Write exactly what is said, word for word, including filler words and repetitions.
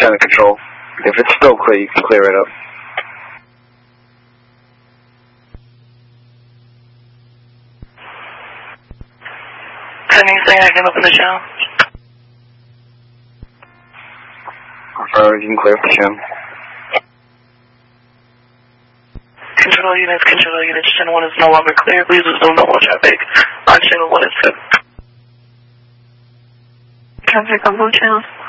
channel control. If it's still clear, you can clear it up. Anything I can open the channel? Alright, you can clear up the channel. Control units, control units, channel one is no longer clear. Please resume normal traffic on channel one is good. Traffic on both channels.